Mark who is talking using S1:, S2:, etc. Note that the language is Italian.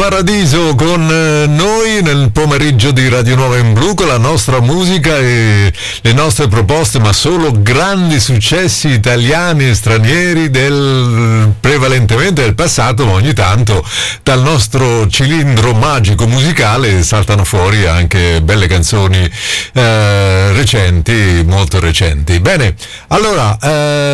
S1: Paradiso con noi nel pomeriggio di Radio Nuova in Blu, con la nostra musica e le nostre proposte, ma solo grandi successi italiani e stranieri prevalentemente del passato, ma ogni tanto dal nostro cilindro magico musicale saltano fuori anche belle canzoni recenti, molto recenti. Bene, allora